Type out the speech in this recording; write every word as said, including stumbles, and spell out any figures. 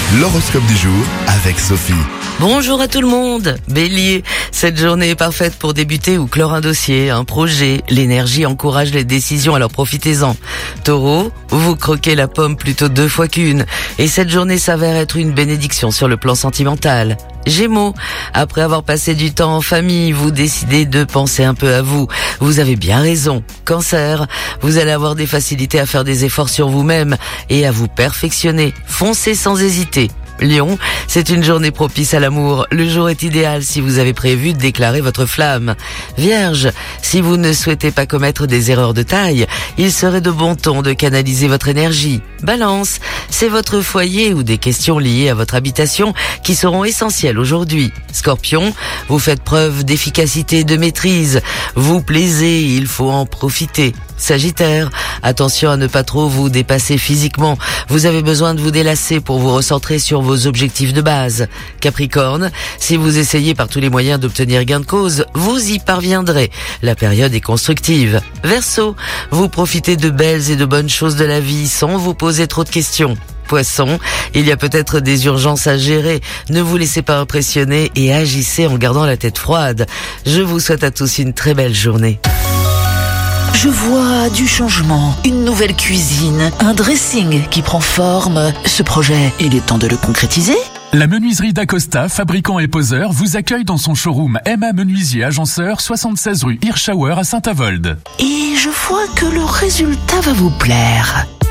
L'horoscope du jour avec Sophie. Bonjour à tout le monde. Bélier, cette journée est parfaite pour débuter ou clore un dossier, un projet. L'énergie encourage les décisions, alors profitez-en. Taureau, vous croquez la pomme plutôt deux fois qu'une. Et cette journée s'avère être une bénédiction sur le plan sentimental. Gémeaux, après avoir passé du temps en famille, vous décidez de penser un peu à vous. Vous avez bien raison. Cancer, vous allez avoir des facilités à faire des efforts sur vous-même et à vous perfectionner. Foncez sans hésiter. Lion, c'est une journée propice à l'amour. Le jour est idéal si vous avez prévu de déclarer votre flamme. Vierge, si vous ne souhaitez pas commettre des erreurs de taille, il serait de bon ton de canaliser votre énergie. Balance, c'est votre foyer ou des questions liées à votre habitation qui seront essentielles aujourd'hui. Scorpion, vous faites preuve d'efficacité et de maîtrise. Vous plaisez, il faut en profiter. Sagittaire, attention à ne pas trop vous dépasser physiquement. Vous avez besoin de vous délasser pour vous recentrer sur vos objectifs de base. Capricorne, si vous essayez par tous les moyens d'obtenir gain de cause, vous y parviendrez. La période est constructive. Verseau, vous profitez de belles et de bonnes choses de la vie sans vous poser trop de questions. Poisson, il y a peut-être des urgences à gérer. Ne vous laissez pas impressionner et agissez en gardant la tête froide. Je vous souhaite à tous une très belle journée. Je vois du changement, une nouvelle cuisine, un dressing qui prend forme. Ce projet, il est temps de le concrétiser ? La menuiserie d'Acosta, fabricant et poseur, vous accueille dans son showroom M A Menuisier Agenceur, soixante-seize rue Hirschauer à Saint-Avold. Et je vois que le résultat va vous plaire.